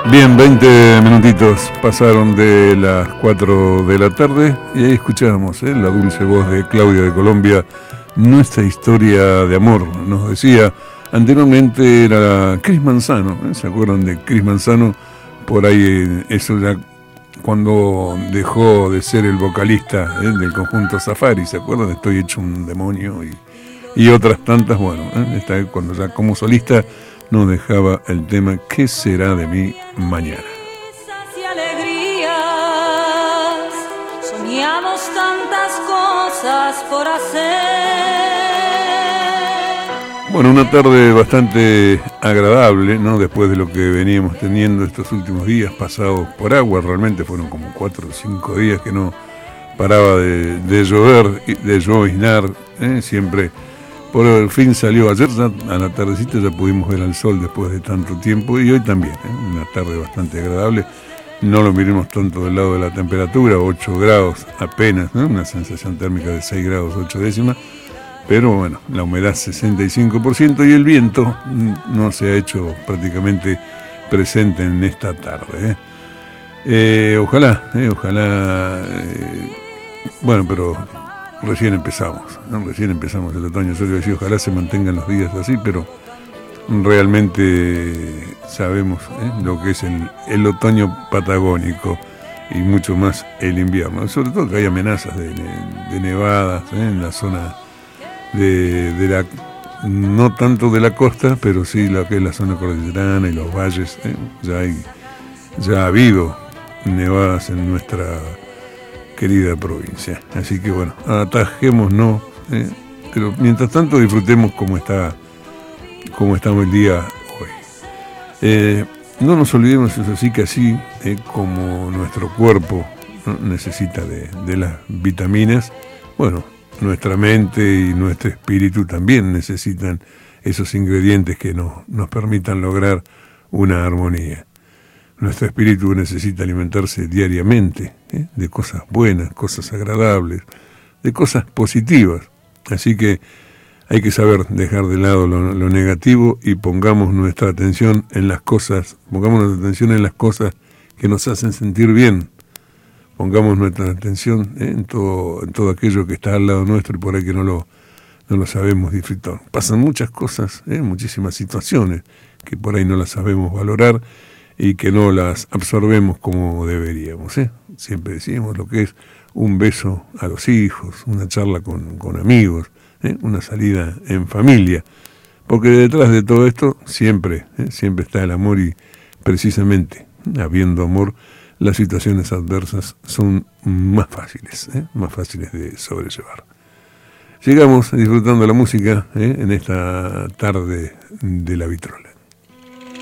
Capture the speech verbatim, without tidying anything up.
Bien, veinte minutitos pasaron de las cuatro de la tarde y ahí escuchábamos ¿eh? la dulce voz de Claudia de Colombia, nuestra historia de amor. Nos decía, anteriormente era Cris Manzano, ¿eh? ¿se acuerdan de Cris Manzano? Por ahí eso ya cuando dejó de ser el vocalista ¿eh? del conjunto Safari, ¿se acuerdan? Estoy hecho un demonio y, y otras tantas, bueno, ¿eh? esta vez cuando ya como solista no dejaba el tema ¿Qué será de mí mañana? Y alegrías, soñamos tantas cosas por hacer. Bueno, una tarde bastante agradable, ¿no? Después de lo que veníamos teniendo estos últimos días pasados por agua, realmente fueron como cuatro o cinco días que no paraba de, de llover, de lloviznar, ¿eh? Siempre. Por el fin salió ayer, ya, a la tardecita ya pudimos ver al sol después de tanto tiempo y hoy también, ¿eh? Una tarde bastante agradable. No lo miremos tanto del lado de la temperatura, ocho grados apenas, ¿no? Una sensación térmica de seis grados ocho décimas, pero bueno, la humedad sesenta y cinco por ciento y el viento no se ha hecho prácticamente presente en esta tarde. ¿eh? Eh, ojalá, eh, ojalá, eh, bueno, pero... Recién empezamos, ¿no? Recién empezamos el otoño. Yo le decía, ojalá se mantengan los días así, pero realmente sabemos ¿eh? lo que es el, el otoño patagónico y mucho más el invierno. Sobre todo que hay amenazas de, de nevadas ¿eh? en la zona de, de la, no tanto de la costa, pero sí lo que es la zona cordillerana y los valles. ¿eh? Ya hay, ya ha habido nevadas en nuestra querida provincia, así que bueno, atajémonos, ¿eh? pero mientras tanto disfrutemos como está, como estamos el día hoy. Eh, no nos olvidemos, eso sí que así eh, como nuestro cuerpo ¿no? necesita de, de las vitaminas, bueno, nuestra mente y nuestro espíritu también necesitan esos ingredientes que nos, nos permitan lograr una armonía. Nuestro espíritu necesita alimentarse diariamente ¿eh? de cosas buenas, cosas agradables, de cosas positivas. Así que hay que saber dejar de lado lo, lo negativo y pongamos nuestra atención en las cosas, pongamos nuestra atención en las cosas que nos hacen sentir bien. Pongamos nuestra atención ¿eh? en todo, en todo aquello que está al lado nuestro y por ahí que no lo, no lo sabemos disfrutar. Pasan muchas cosas, ¿eh? muchísimas situaciones que por ahí no las sabemos valorar y que no las absorbemos como deberíamos. ¿eh? Siempre decimos lo que es un beso a los hijos, una charla con, con amigos, ¿eh? una salida en familia, porque detrás de todo esto siempre, ¿eh? siempre está el amor y precisamente habiendo amor las situaciones adversas son más fáciles, ¿eh? más fáciles de sobrellevar. Sigamos disfrutando la música ¿eh? en esta tarde de la vitrola.